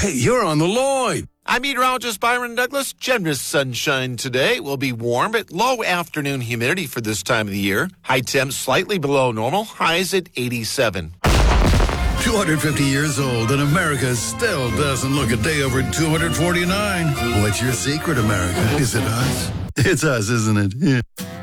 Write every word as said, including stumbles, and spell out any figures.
Hey, you're on the Lloyd. I'm meteorologist Byron Douglas. Generous sunshine today. Will be warm, but low afternoon humidity for this time of the year. High temps slightly below normal. Highs at eighty-seven. two hundred fifty years old, and America still doesn't look a day over two hundred forty-nine. What's your secret, America? Is it us? It's us, isn't it? Yeah.